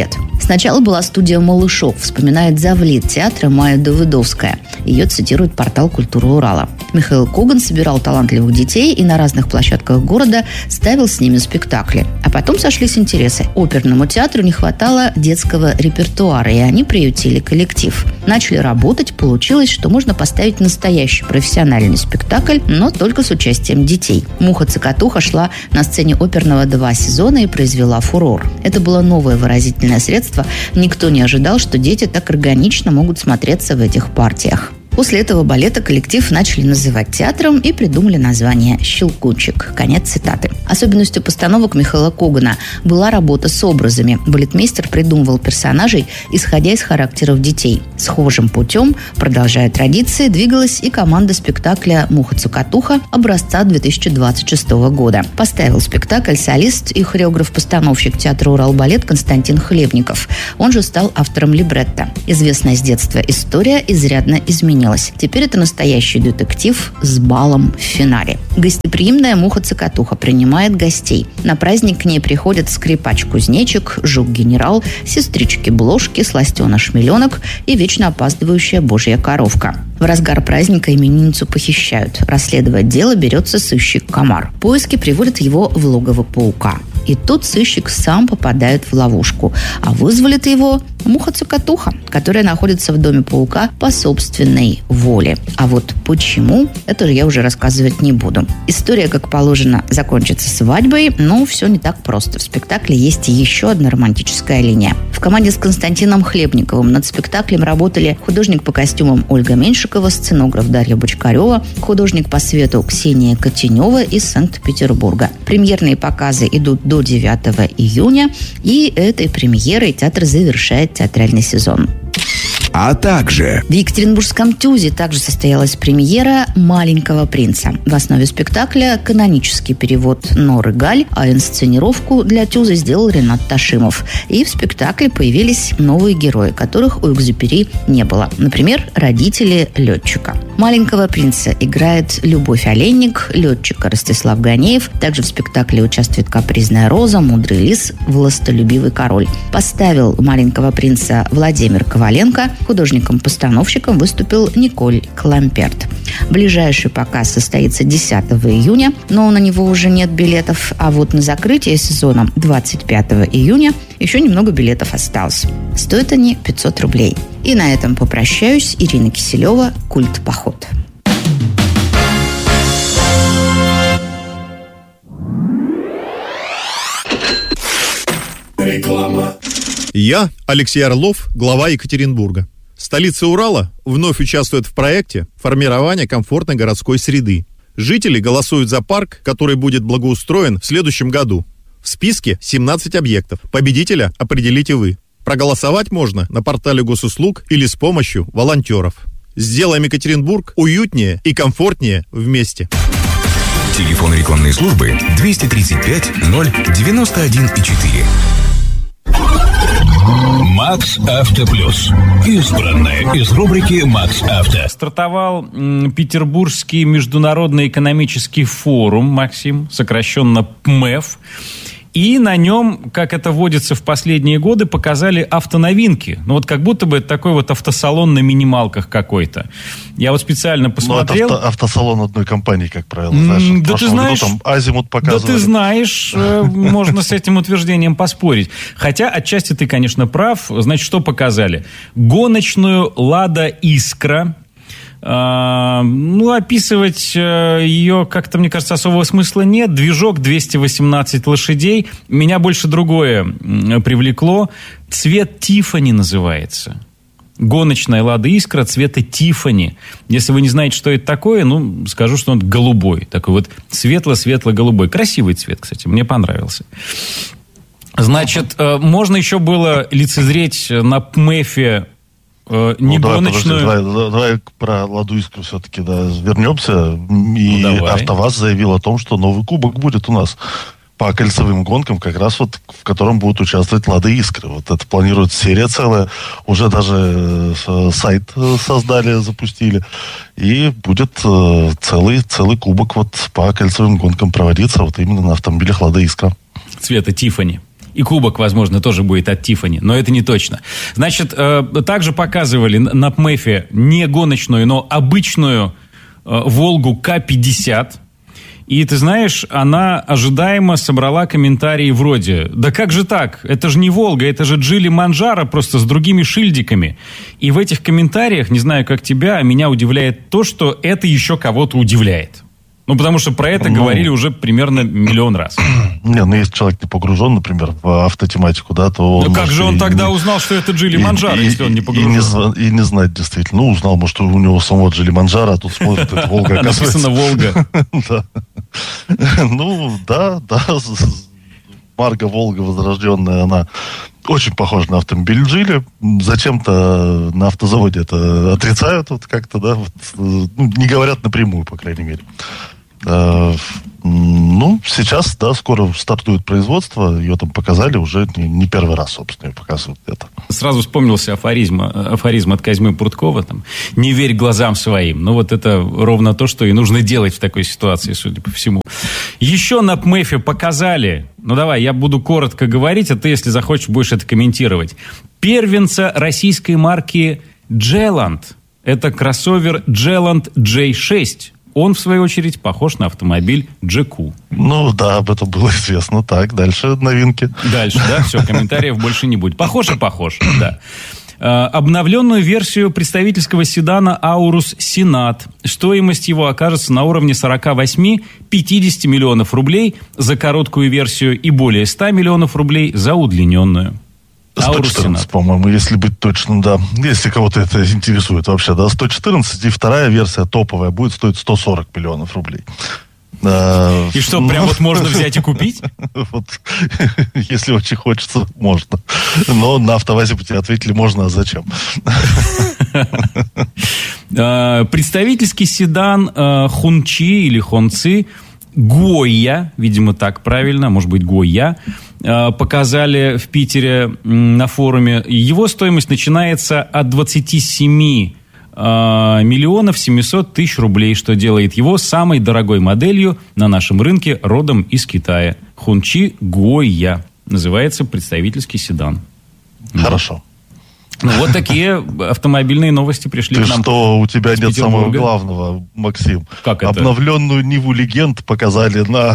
Сначала была студия «Малышов», вспоминает завлит театра Майя Давыдовская. Ее цитирует портал «Культура Урала». Михаил Коган собирал талантливых детей и на разных площадках города ставил с ними спектакли. А потом сошлись интересы. Оперному театру не хватало детского репертуара, и они приютили коллектив. Начали работать, получилось, что можно поставить настоящий профессиональный спектакль, но только с участием детей. «Муха-цокотуха» шла на сцене оперного два сезона и произвела фурор. Это было новое выразительное средство. Никто не ожидал, что дети так органично могут смотреться в этих партиях. После этого балета коллектив начали называть театром и придумали название «Щелкунчик». Конец цитаты. Особенностью постановок Михаила Когана была работа с образами. Балетмейстер придумывал персонажей, исходя из характеров детей. Схожим путем, продолжая традиции, двигалась и команда спектакля «Муха-цокотуха» образца две тысячи двадцать шестого года. Поставил спектакль солист и хореограф-постановщик театра «Уралбалет» Константин Хлебников. Он же стал автором либретто. Известная с детства история изрядно изменилась. Теперь это настоящий детектив с балом в финале. Гостеприимная Муха-цокотуха принимает гостей. На праздник к ней приходят скрипач-кузнечик, жук-генерал, сестрички-блошки, сластена-шмеленок и вечно опаздывающая божья коровка. В разгар праздника именинницу похищают. Расследовать дело берется сыщик-комар. Поиски приводят его в логово паука. И тут сыщик сам попадает в ловушку. А вызволит его Муха-цокотуха, которая находится в доме паука по собственной воле. А вот почему, это же я уже рассказывать не буду. История, как положено, закончится свадьбой, но все не так просто. В спектакле есть еще одна романтическая линия. В команде с Константином Хлебниковым над спектаклем работали художник по костюмам Ольга Меньшикова, сценограф Дарья Бочкарева, художник по свету Ксения Котенева из Санкт-Петербурга. Премьерные показы идут до девятого июня, и этой премьерой театр завершает театральный сезон. А также... В Екатеринбургском ТЮЗе также состоялась премьера «Маленького принца». В основе спектакля канонический перевод Норы Галь, а инсценировку для ТЮЗа сделал Ренат Ташимов. И в спектакле появились новые герои, которых у Экзюпери не было. Например, родители летчика. «Маленького принца» играет Любовь Олейник, летчика Ростислав Ганеев. Также в спектакле участвует капризная Роза, мудрый лис, властолюбивый король. Поставил «Маленького принца» Владимир Коваленко. Художником-постановщиком выступил Николь Кламперт. Ближайший показ состоится десятого июня, но на него уже нет билетов. А вот на закрытие сезона двадцать пятого июня еще немного билетов осталось. Стоят они пятьсот рублей. И на этом попрощаюсь. Ирина Киселева, «Культ-поход». Реклама. Я, Алексей Орлов, глава Екатеринбурга. Столица Урала вновь участвует в проекте формирования комфортной городской среды. Жители голосуют за парк, который будет благоустроен в следующем году. В списке семнадцать объектов. Победителя определите вы. Проголосовать можно на портале госуслуг или с помощью волонтеров. Сделаем Екатеринбург уютнее и комфортнее вместе. Телефон рекламной службы двести тридцать пять ноль девяносто один четыре. Макс Авто Плюс. Избранное из рубрики Макс Авто. Стартовал м, Петербургский международный экономический форум, Максим, сокращенно ПМЭФ. И на нем, как это водится в последние годы, показали автоновинки. Ну вот как будто бы это такой вот автосалон на минималках какой-то. Я вот специально посмотрел. Ну, это авто, автосалон одной компании, как правило. Знаешь, mm, да ты знаешь, году, там Азимут показывали. Да ты знаешь, можно с этим утверждением поспорить. Хотя отчасти ты, конечно, прав. Значит, что показали? Гоночную «Лада Искра». Uh, ну, описывать uh, ее как-то, мне кажется, особого смысла нет. Движок двести восемнадцать лошадей. Меня больше другое uh, привлекло. Цвет Тиффани называется. Гоночная «Лада Искра» цвета Тиффани. Если вы не знаете, что это такое, ну, скажу, что он голубой. Такой вот светло-светло-голубой. Красивый цвет, кстати, мне понравился. Значит, uh, можно еще было лицезреть на ПМЭФе не ну, гоночную... Да, давай, давай про «Ладу Искру» все-таки да, вернемся. И ну, АвтоВАЗ заявил о том, что новый кубок будет у нас по кольцевым гонкам, как раз вот в котором будут участвовать «Лада Искры». Вот это планируется серия целая. Уже даже сайт создали, запустили. И будет целый, целый кубок вот по кольцевым гонкам проводиться вот именно на автомобилях «Лада Искра». Цвета Тиффани. И кубок, возможно, тоже будет от Тиффани, но это не точно. Значит, э, также показывали на ПМЭФе не гоночную, но обычную э, Волгу К пятьдесят. И, ты знаешь, она ожидаемо собрала комментарии вроде: да как же так? Это же не Волга, это же Джили Манджаро, просто с другими шильдиками. И в этих комментариях, не знаю, как тебя, меня удивляет то, что это еще кого-то удивляет. Ну, потому что про это ну, говорили уже примерно миллион раз. Не, ну, если человек не погружен, например, в автотематику, да, то... Ну, как же он тогда не... узнал, что это Джили Манджаро, и, если он не погружен? И не, и не знать, действительно. Ну, узнал, может, у него самого Джили Манджаро, а тут смотрит, это Волга, оказывается. Написано Волга. Да. Ну, да, да. Марка Волга возрожденная, она очень похожа на автомобиль Джили. Зачем-то на автозаводе это отрицают вот как-то, да, вот, ну, не говорят напрямую, по крайней мере. Ну, сейчас, да, скоро стартует производство, ее там показали уже не, не первый раз, собственно, ее показывают это. Сразу вспомнился афоризм, афоризм от Козьмы Пруткова, там, не верь глазам своим. Ну, вот это ровно то, что и нужно делать в такой ситуации, судя по всему. Еще на ПМЭФе показали, ну, давай, я буду коротко говорить, а ты, если захочешь, будешь это комментировать. Первенца российской марки Джеланд. Это кроссовер Джеланд джей шесть. Он, в свою очередь, похож на автомобиль Джеку. Ну, да, об этом было известно. Так, дальше новинки. Дальше, да, все, комментариев больше не будет. Похож и похож, да. Обновленную версию представительского седана Аурус Сенат. Стоимость его окажется на уровне сорок восемь-пятьдесят миллионов рублей за короткую версию и более ста миллионов рублей за удлиненную. сто четырнадцать, по-моему, если быть точным, да. Если кого-то это интересует вообще, да. сто четырнадцать, и вторая версия топовая будет стоить сто сорок миллионов рублей. И что, ну, прям вот можно взять и купить? Вот, если очень хочется, можно. Но на АвтоВАЗе бы тебе ответили, можно, а зачем? Представительский седан Хунчи или Хонци Гойя, видимо, так правильно, может быть, Гойя, показали в Питере на форуме. Его стоимость начинается от двадцати семи миллионов семьсот тысяч рублей, что делает его самой дорогой моделью на нашем рынке родом из Китая. Хунчи Гойя называется представительский седан. Хорошо. Ну, вот такие автомобильные новости пришли Ты к нам. Что, у тебя нет самого главного, Максим? Как это? Обновленную Ниву Легенд показали на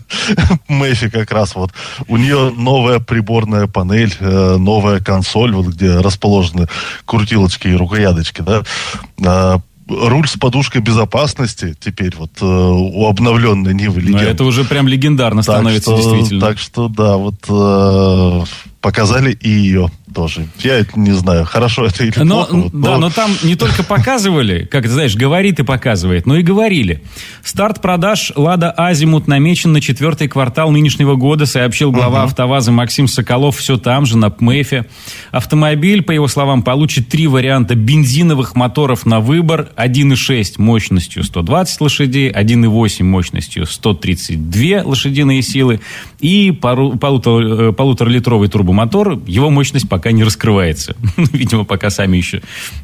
МЭФе как раз вот. У нее новая приборная панель, новая консоль, вот где расположены крутилочки и рукояточки, да. Руль с подушкой безопасности теперь вот э, у обновленной Нивы Легенд. Но это уже прям легендарно так становится, что, действительно. Так что, да, вот э, показали и ее тоже. Я не знаю, хорошо это или но, плохо. Вот, да, но... но там не только показывали, как ты знаешь, говорит и показывает, но и говорили. Старт продаж «Лада Азимут» намечен на четвертый квартал нынешнего года, сообщил глава uh-huh. АвтоВАЗа Максим Соколов все там же, на ПМЭФе. Автомобиль, по его словам, получит три варианта бензиновых моторов на выбор. один и шесть мощностью сто двадцать лошадей, один и восемь мощностью сто тридцать две лошадиные силы и пару, полутора, полуторалитровый турбомотор. Его мощность пока не раскрывается. Видимо, пока сами еще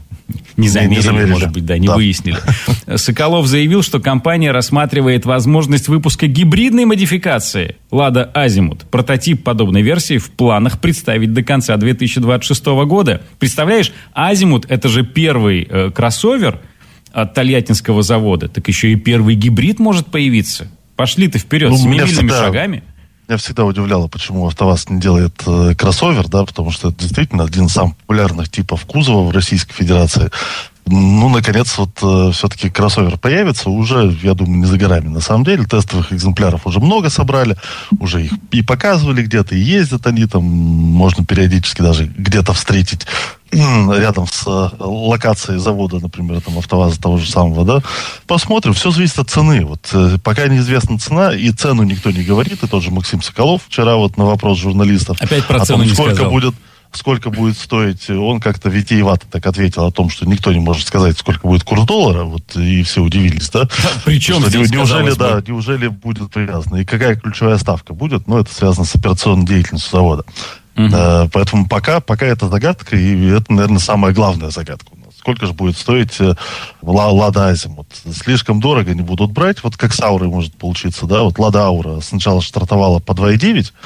не замерили, не замерили. может быть, да, не да. выяснили. Соколов заявил, что компания рассматривает возможность выпуска гибридной модификации «Лада Азимут». Прототип подобной версии в планах представить до конца две тысячи двадцать шестого года. Представляешь, Азимут – это же первый э, кроссовер от Тольяттинского завода. Так еще и первый гибрид может появиться. Пошли ты вперед ну, семимильными всегда... шагами. Меня всегда удивляло, почему АвтоВАЗ не делает э, кроссовер, да, потому что это действительно один из самых популярных типов кузова в Российской Федерации. Ну, наконец, вот э, все-таки кроссовер появится, уже, я думаю, не за горами. На самом деле, тестовых экземпляров уже много собрали, уже их и показывали где-то, и ездят они там, можно периодически даже где-то встретить рядом с э, локацией завода, например, там, АвтоВАЗа того же самого, да. Посмотрим, все зависит от цены. Вот э, пока неизвестна цена, и цену никто не говорит, и тот же Максим Соколов вчера вот на вопрос журналистов опять про о цену том, не сколько сказал. будет сколько будет стоить, он как-то витиевато так ответил о том, что никто не может сказать, сколько будет курс доллара, вот, и все удивились, да? Причем здесь, неужели, да, неужели будет привязано? И какая ключевая ставка будет? Ну, это связано с операционной деятельностью завода. Uh-huh. А, поэтому пока, пока это загадка, и это, наверное, самая главная загадка у нас. Сколько же будет стоить э, Лада Азимут? Слишком дорого не будут брать, вот как с Аурой может получиться, да? Вот Лада Аура сначала стартовала по два и девять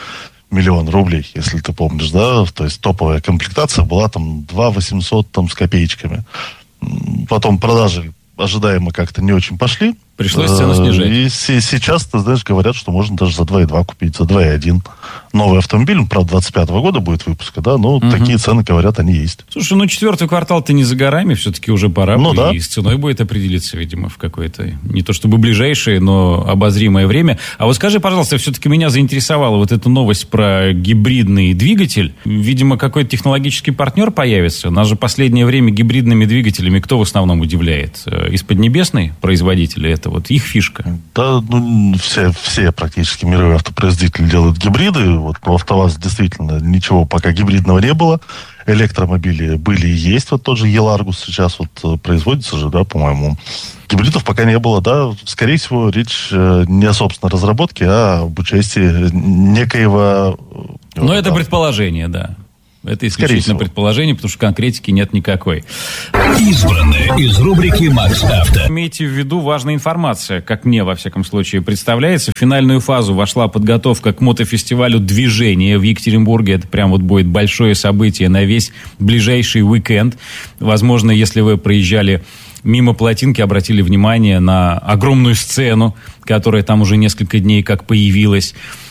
миллион рублей, если ты помнишь, да, то есть топовая комплектация была там два восемьсот там с копеечками. Потом продажи ожидаемо как-то не очень пошли. Пришлось цену снижать. И сейчас, ты знаешь, говорят, что можно даже за два и два купить, за два и один. Новый автомобиль, он, правда, двадцать пятого года будет выпуска, да, но угу. такие цены, говорят, они есть. Слушай, ну четвертый квартал-то не за горами, все-таки уже пора. Ну, да. И с ценой будет определиться, видимо, в какое-то, не то чтобы ближайшее, но обозримое время. А вот скажи, пожалуйста, все-таки меня заинтересовала вот эта новость про гибридный двигатель. Видимо, какой-то технологический партнер появится. Нас же в последнее время гибридными двигателями кто в основном удивляет? Из Поднебесной производители? Это вот их фишка. Да, ну, все, все практически мировые автопроизводители делают гибриды. Вот у АвтоВАЗ действительно ничего пока гибридного не было. Электромобили были и есть. Вот тот же Еларгус сейчас вот производится же, да, по-моему. Гибридов пока не было, да. Скорее всего, речь не о собственной разработке, а об участии некоего... Ну, это да. предположение, да. Это исключительно предположение, потому что конкретики нет никакой. Избранное из рубрики «Макс Авто». Имейте в виду важная информация, как мне, во всяком случае, представляется. В финальную фазу вошла подготовка к мотофестивалю «Движение» в Екатеринбурге. Это прям вот будет большое событие на весь ближайший уикенд. Возможно, если вы проезжали мимо плотинки, обратили внимание на огромную сцену, которая там уже несколько дней как появилась.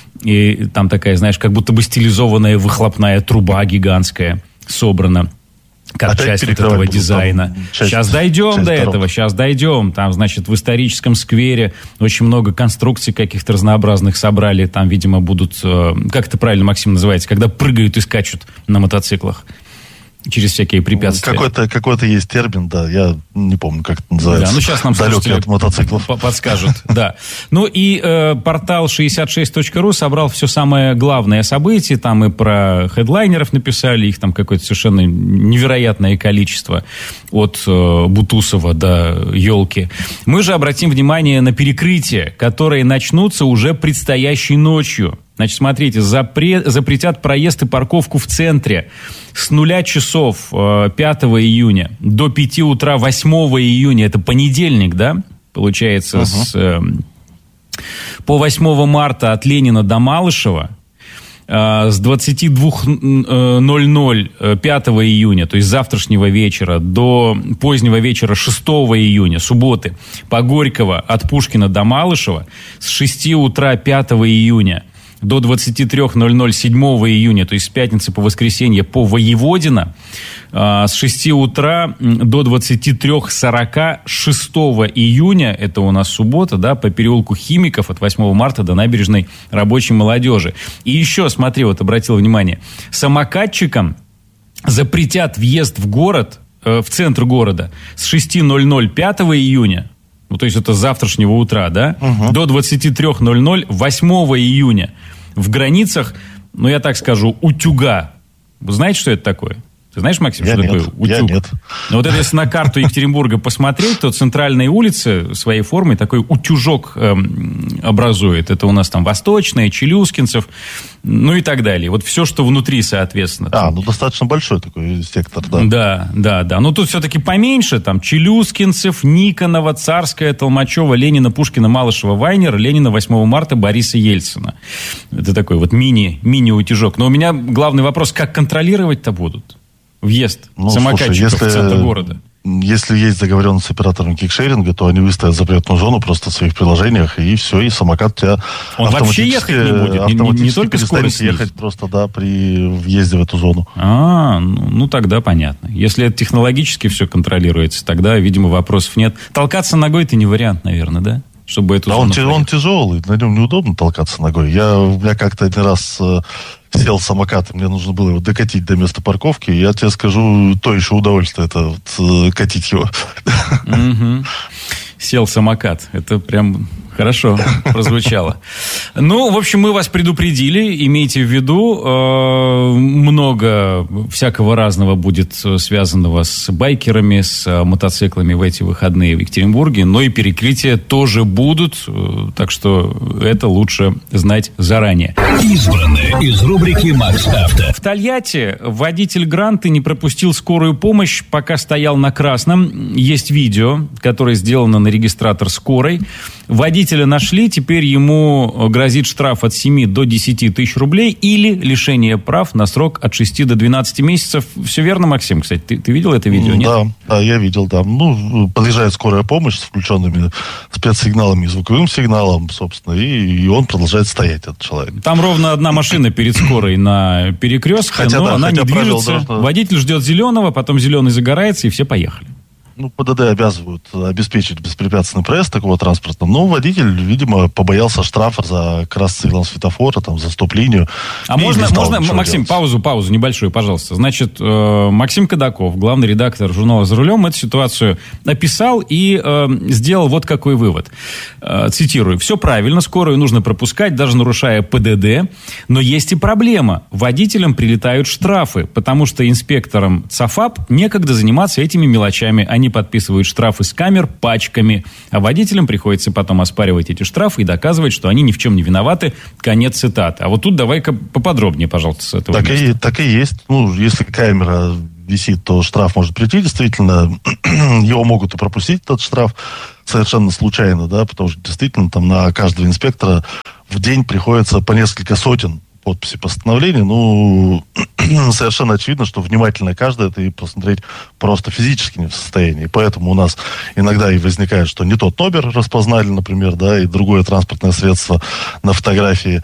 И там такая, знаешь, как будто бы стилизованная выхлопная труба гигантская собрана, как Опять часть вот этого дизайна. Часть, сейчас дойдем до дорог. этого, сейчас дойдем. Там, значит, в историческом сквере очень много конструкций каких-то разнообразных собрали. Там, видимо, будут, как это правильно, Максим, называется, когда прыгают и скачут на мотоциклах через всякие препятствия. Какой-то, какой-то есть термин, да, я не помню, как это называется. Да, ну сейчас нам далекий от мотоциклов подскажут, да. Ну и э, портал шестьдесят шесть точка ру собрал все самое главное событие, там и про хедлайнеров написали, их там какое-то совершенно невероятное количество, от э, Бутусова до елки. Мы же обратим внимание на перекрытия, которые начнутся уже предстоящей ночью. Значит, смотрите, запрет, запретят проезд и парковку в центре с нуля часов э, пятого июня до пяти утра восьмого июня. Это понедельник, да? Получается, uh-huh. с, э, по восьмого марта от Ленина до Малышева. Э, с двадцати двух ноль ноль пятого июня, то есть завтрашнего вечера, до позднего вечера шестого июня, субботы, по Горького от Пушкина до Малышева. С шести утра пятого июня до двадцати трёх ноль ноль седьмого июня, то есть с пятницы по воскресенье по Воеводино, с шести утра до двадцати трёх сорока шестого июня, это у нас суббота, да, по переулку Химиков от восьмого марта до набережной Рабочей молодежи. И еще, смотри, вот обратил внимание, самокатчикам запретят въезд в город, э, в центр города с шести ноль ноль пятого июня, ну, то есть это с завтрашнего утра, да, угу. до двадцати трёх ноль ноль восьмого июня. В границах, ну, я так скажу, утюга. Вы знаете, что это такое? Ты знаешь, Максим, я что нет, такое утюг? Я нет. Ну, вот это если на карту Екатеринбурга посмотреть, то центральные улицы своей формой такой утюжок эм, образует. Это у нас там Восточная, Челюскинцев, ну и так далее. Вот все, что внутри, соответственно. А, ну достаточно большой такой сектор, да. Да, да, да. Но тут все-таки поменьше. Там Челюскинцев, Никонова, Царская, Толмачева, Ленина, Пушкина, Малышева, Вайнера, Ленина, восьмого марта, Бориса Ельцина. Это такой вот мини, мини-утюжок. Но у меня главный вопрос, как контролировать-то будут? Въезд ну, самокатчиков слушай, если, в центр города. Если есть договоренность с оператором кикшеринга, то они выставят запретную зону просто в своих приложениях, и все, и самокат у тебя Он вообще ехать не будет, автоматически не, не только скорость ехать просто, да, при въезде в эту зону. А, ну, ну тогда понятно. Если это технологически все контролируется, тогда, видимо, вопросов нет. Толкаться ногой-то не вариант, наверное, да? Чтобы эту да, он, он тяжелый, на нем неудобно толкаться ногой. Я, я как-то один раз э, сел в самокат, и мне нужно было его докатить до места парковки. Я тебе скажу, то еще удовольствие это вот, э, катить его. Угу. Сел в самокат. Это прям хорошо прозвучало. Ну, в общем, мы вас предупредили. Имейте в виду, э, много всякого разного будет связанного с байкерами, с мотоциклами в эти выходные в Екатеринбурге. Но и перекрытия тоже будут. Э, так что это лучше знать заранее. Избранное из рубрики «Макс Авто». В Тольятти водитель Гранты не пропустил скорую помощь, пока стоял на красном. Есть видео, которое сделано на регистратор скорой. Водитель Водителя нашли, теперь ему грозит штраф от семи до десяти тысяч рублей или лишение прав на срок от шести до двенадцати месяцев. Все верно, Максим, кстати? Ты, ты видел это видео, нет? Да, да, я видел, да. Ну, подъезжает скорая помощь с включенными спецсигналами и звуковым сигналом, собственно, и, и он продолжает стоять, этот человек. Там ровно одна машина перед скорой на перекрестке, хотя, но да, она не движется. Должно... Водитель ждет зеленого, потом зеленый загорается, и все поехали. Ну, ПДД обязывают обеспечить беспрепятственный проезд такого транспорта, но водитель, видимо, побоялся штрафа за красный сигнал светофора, там, за стоп-линию. А можно, можно Максим, делать. паузу, паузу небольшую, пожалуйста. Значит, э, Максим Кадаков, главный редактор журнала «За рулем», эту ситуацию описал и э, сделал вот какой вывод. Э, цитирую. «Все правильно, скорую нужно пропускать, даже нарушая ПДД, но есть и проблема. Водителям прилетают штрафы, потому что инспекторам ЦАФАП некогда заниматься этими мелочами. Они подписывают штрафы с камер пачками, а водителям приходится потом оспаривать эти штрафы и доказывать, что они ни в чем не виноваты». Конец цитаты. А вот тут давай-ка поподробнее, пожалуйста, с этого так места. И, так и есть. Ну, если камера висит, то штраф может прийти, действительно. Его могут и пропустить, этот штраф, совершенно случайно, да, потому что действительно там на каждого инспектора в день приходится по несколько сотен подписи постановления. Ну, совершенно очевидно, что внимательно каждый это и посмотреть просто физически не в состоянии. Поэтому у нас иногда и возникает, что не тот номер распознали, например, да, и другое транспортное средство на фотографии.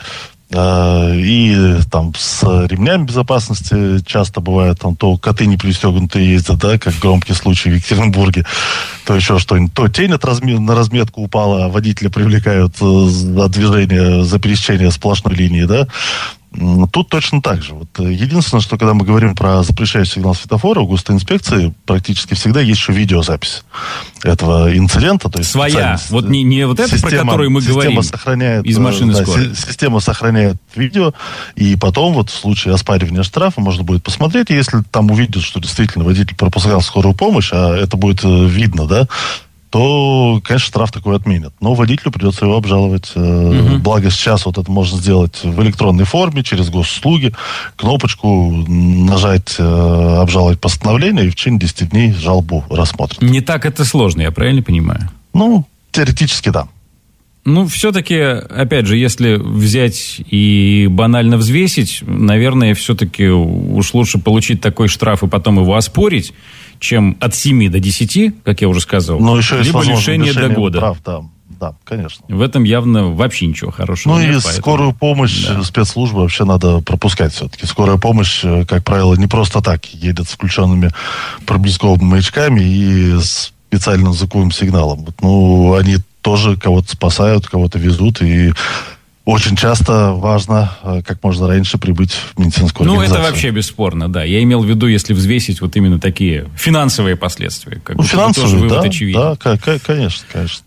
И там с ремнями безопасности часто бывает, там то коты не пристегнутые ездят, да, как громкий случай в Екатеринбурге, то еще что-нибудь, то тень от разме- на разметку упала, а водителя привлекают за движение, за пересечение сплошной линии, да. Тут точно так же. Вот единственное, что когда мы говорим про запрещающий сигнал светофора, у госинспекции практически всегда есть еще видеозапись этого инцидента. То есть своя. Вот не, не вот это, про которую мы говорим, сохраняет, из машины да, скорой. Система сохраняет видео, и потом вот в случае оспаривания штрафа можно будет посмотреть, если там увидят, что действительно водитель пропускал скорую помощь, а это будет видно, да, то, конечно, штраф такой отменят. Но водителю придется его обжаловать. Угу. Благо сейчас вот это можно сделать в электронной форме, через госуслуги, кнопочку нажать, обжаловать постановление, и в течение десяти дней жалобу рассмотрят. Не так это сложно, я правильно понимаю? Ну, теоретически, да. Ну, все-таки, опять же, если взять и банально взвесить, наверное, все-таки уж лучше получить такой штраф и потом его оспорить, чем от семи до десяти, как я уже сказал, но еще либо лишение до года. Прав, да, да, конечно. В этом явно вообще ничего хорошего ну нет. Ну и поэтому... скорую помощь, да. Спецслужбы вообще надо пропускать все-таки. Скорая помощь, как правило, не просто так едет с включенными проблесковыми маячками и с специальным звуковым сигналом. Ну, они тоже кого-то спасают, кого-то везут, и очень часто важно как можно раньше прибыть в медицинскую ну, организацию. Ну, это вообще бесспорно, да. Я имел в виду, если взвесить вот именно такие финансовые последствия. Как ну, финансовые, тоже да, очевиден. да, конечно, конечно.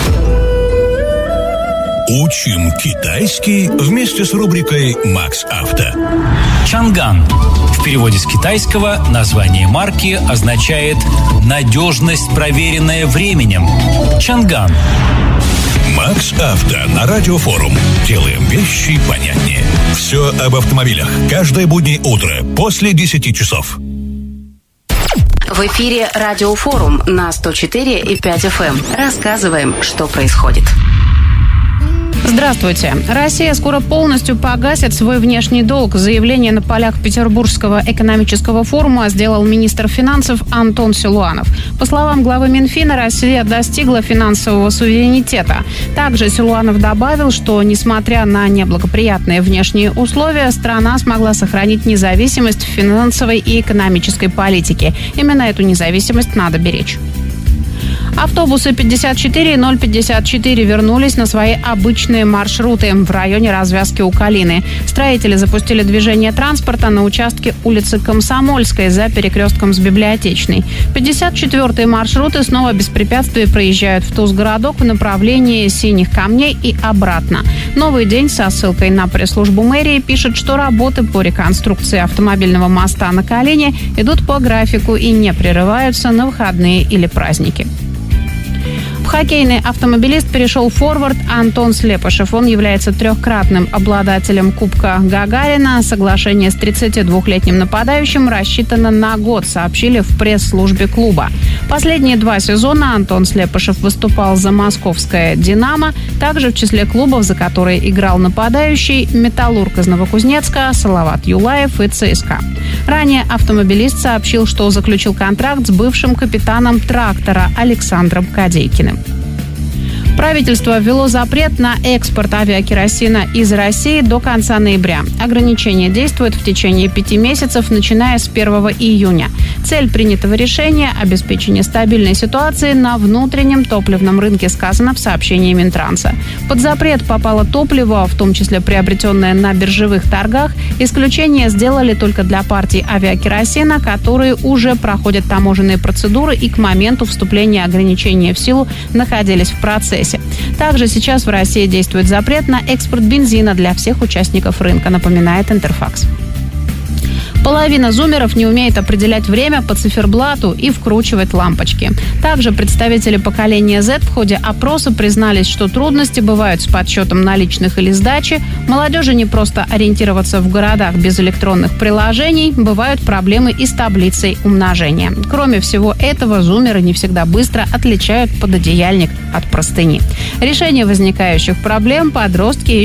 Учим китайский вместе с рубрикой «Макс Авто». Чанган. В переводе с китайского название марки означает «надежность, проверенная временем». Чанган. Макс Авто на Радиофорум. Делаем вещи понятнее. Все об автомобилях. Каждое буднее утро после десяти часов. В эфире Радиофорум на сто четыре и пять эф эм. Рассказываем, что происходит. Здравствуйте. Россия скоро полностью погасит свой внешний долг. Заявление на полях Петербургского экономического форума сделал министр финансов Антон Силуанов. По словам главы Минфина, Россия достигла финансового суверенитета. Также Силуанов добавил, что, несмотря на неблагоприятные внешние условия, страна смогла сохранить независимость в финансовой и экономической политике. Именно эту независимость надо беречь. Автобусы пятьдесят четыре и ноль пятьдесят четыре вернулись на свои обычные маршруты в районе развязки у Калины. Строители запустили движение транспорта на участке улицы Комсомольской за перекрестком с Библиотечной. пятьдесят четвёртые маршруты снова без препятствий проезжают в Туз-городок в направлении Синих Камней и обратно. Новый день со ссылкой на пресс-службу мэрии пишет, что работы по реконструкции автомобильного моста на Калине идут по графику и не прерываются на выходные или праздники. В хоккейный автомобилист перешел в форвард Антон Слепышев. Он является трехкратным обладателем Кубка Гагарина. Соглашение с тридцатидвухлетним нападающим рассчитано на год, сообщили в пресс-службе клуба. Последние два сезона Антон Слепышев выступал за московское «Динамо», также в числе клубов, за которые играл нападающий, «Металлург» из Новокузнецка, Салават Юлаев и ЦСКА. Ранее автомобилист сообщил, что заключил контракт с бывшим капитаном «Трактора» Александром Кадейкиным. Правительство ввело запрет на экспорт авиакеросина из России до конца ноября. Ограничение действует в течение пяти месяцев, начиная с первого июня. Цель принятого решения – обеспечение стабильной ситуации на внутреннем топливном рынке, сказано в сообщении Минтранса. Под запрет попало топливо, в том числе приобретенное на биржевых торгах. Исключение сделали только для партий авиакеросина, которые уже проходят таможенные процедуры и к моменту вступления ограничения в силу находились в процессе. Также сейчас в России действует запрет на экспорт бензина для всех участников рынка, напоминает Интерфакс. Половина зумеров не умеет определять время по циферблату и вкручивать лампочки. Также представители поколения Z в ходе опроса признались, что трудности бывают с подсчетом наличных или сдачи. Молодежи не просто ориентироваться в городах без электронных приложений. Бывают проблемы и с таблицей умножения. Кроме всего этого, зумеры не всегда быстро отличают пододеяльник от простыни. Решение возникающих проблем подростки